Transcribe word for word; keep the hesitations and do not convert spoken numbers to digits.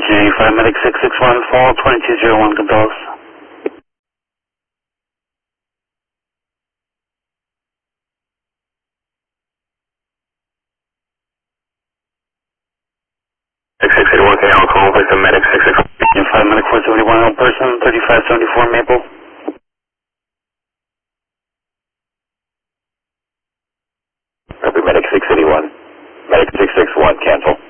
J five Medic six six one, fall twenty-two zero one, Gonzales. six six eight one, K L, call victim Medic six six one. J five Medic four seventy-one, on person, thirty-five seventy-four Maple. Copy Medic six eighty-one. Medic six six one, cancel.